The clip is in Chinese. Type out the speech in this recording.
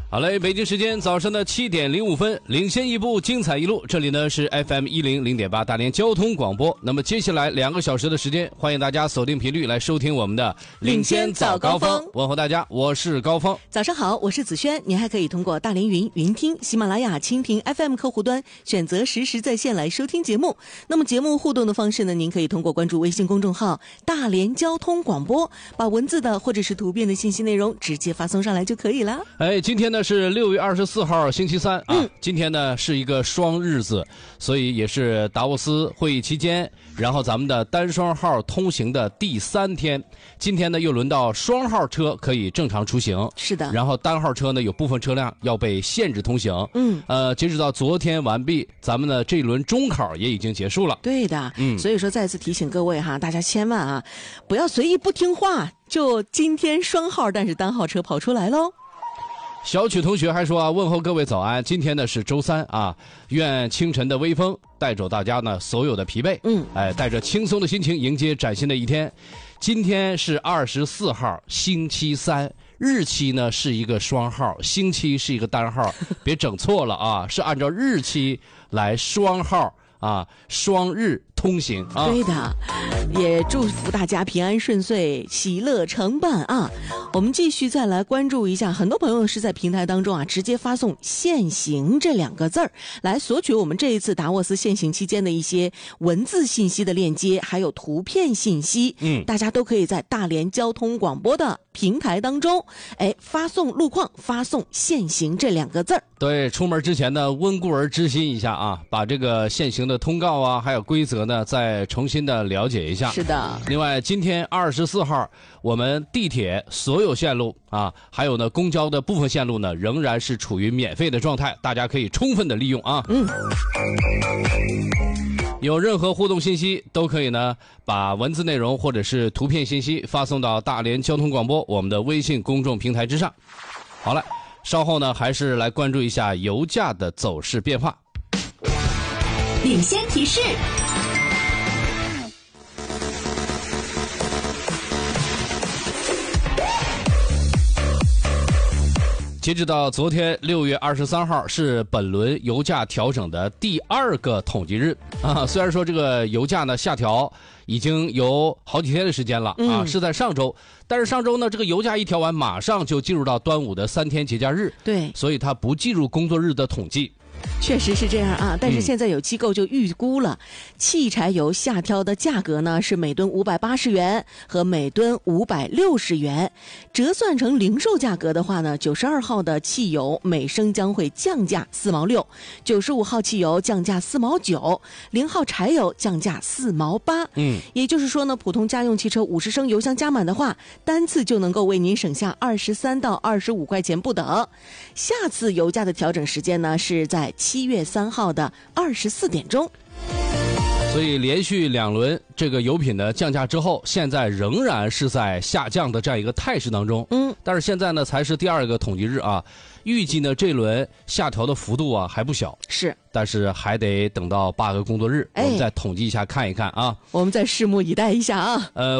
好嘞，北京时间早上的7:05，领先一步，精彩一路。这里呢是 FM100.8大连交通广播。那么接下来2个小时的时间，欢迎大家锁定频率来收听我们的领先早高峰。问候大家，我是高峰。 早上好，我是子轩。您还可以通过大连云云听、喜马拉雅、蜻蜓 FM 客户端选择实时在线来收听节目。那么节目互动的方式呢，您可以通过关注微信公众号大连交通广播，把文字的或者是图片的信息内容直接发送上来就可以了。 今天呢是6月24号星期三啊，今天呢是一个双日子，所以也是达沃斯会议期间，然后咱们的单双号通行的第3天。今天呢又轮到双号车可以正常出行， 是的。 然后单号车呢有部分车辆要被限制通行。截止到昨天完毕，咱们的这一轮中考也已经结束了。 对的，所以说再次提醒各位哈，大家千万不要随意不听话，就今天双号但是单号车跑出来喽。 小曲同学还说问候各位早安，今天呢是周3啊，愿清晨的微风带走大家呢所有的疲惫，带着轻松的心情迎接崭新的一天。今天是24号星期三，日期呢是一个双号，星期是一个单号，别整错了啊，是按照日期来双号啊，双日通行啊。 对的，也祝福大家平安顺遂，喜乐常伴啊。我们继续再来关注一下，很多朋友是在平台当中直接发送限行这2个字儿来索取我们这一次达沃斯限行期间的一些文字信息的链接，还有图片信息。大家都可以在大连交通广播的平台当中发送路况，发送限行这2个字儿。 对，出门之前呢温故而知新一下啊，把这个限行的通告啊还有规则呢再重新的了解一下。 是的。 另外今天24号我们地铁所有线路啊，还有呢公交的部分线路呢仍然是处于免费的状态，大家可以充分的利用啊。有任何互动信息都可以呢把文字内容或者是图片信息发送到大连交通广播我们的微信公众平台之上。好了，稍后呢还是来关注一下油价的走势变化。 领先提示。 截止到昨天6月23号是本轮油价调整的第2个统计日啊。虽然说这个油价呢下调已经有好几天的时间了啊，是在上周，但是上周呢这个油价一调完，马上就进入到端午的3天节假日，对，所以它不计入工作日的统计。 确实是这样啊，但是现在有机构就预估了，汽柴油下调的价格呢是每吨580元和每吨560元，折算成零售价格的话呢，92号的汽油每升将会降价4毛6，95号汽油降价4毛9，0号柴油降价4毛8。也就是说呢，普通家用汽车50升油箱加满的话，单次就能够为您省下23到25块钱不等。下次油价的调整时间呢是在7月3号的24点钟。 所以连续2轮这个油品的降价之后，现在仍然是在下降的这样一个态势当中。但是现在呢才是第2个统计日啊，预计呢这轮下调的幅度啊还不小，是，但是还得等到8个工作日，我们再统计一下看一看啊， 我们再拭目以待一下啊。